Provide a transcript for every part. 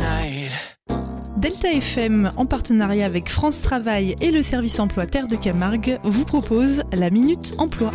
Delta FM, en partenariat avec France Travail et le service emploi Terre de Camargue, vous propose la Minute Emploi.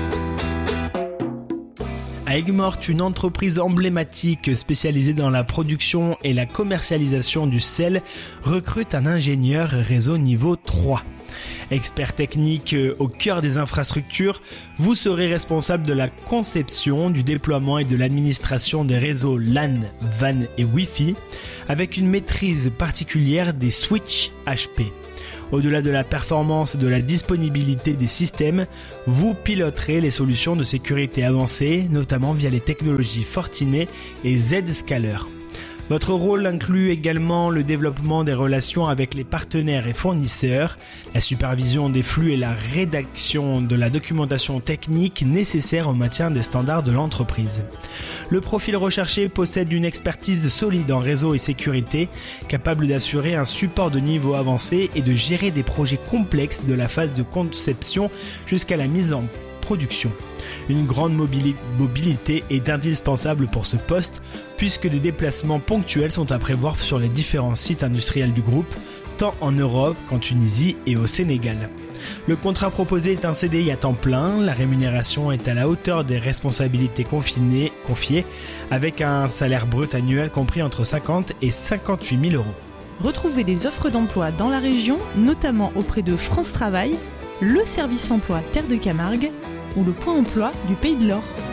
Aigues-Mortes, une entreprise emblématique spécialisée dans la production et la commercialisation du sel, recrute un ingénieur réseau niveau 3. Expert technique au cœur des infrastructures, vous serez responsable de la conception, du déploiement et de l'administration des réseaux LAN, WAN et Wi-Fi, avec une maîtrise particulière des switches HP. Au-delà de la performance et de la disponibilité des systèmes, vous piloterez les solutions de sécurité avancées, notamment via les technologies Fortinet et Zscaler. Votre rôle inclut également le développement des relations avec les partenaires et fournisseurs, la supervision des flux et la rédaction de la documentation technique nécessaire au maintien des standards de l'entreprise. Le profil recherché possède une expertise solide en réseau et sécurité, capable d'assurer un support de niveau avancé et de gérer des projets complexes de la phase de conception jusqu'à la mise en production. Une grande mobilité est indispensable pour ce poste, puisque des déplacements ponctuels sont à prévoir sur les différents sites industriels du groupe, tant en Europe qu'en Tunisie et au Sénégal. Le contrat proposé est un CDI à temps plein, la rémunération est à la hauteur des responsabilités confiées, avec un salaire brut annuel compris entre 50 et 58 000 euros. Retrouvez des offres d'emploi dans la région, notamment auprès de France Travail, le service emploi Terre de Camargue ou le point emploi du Pays de l'Or.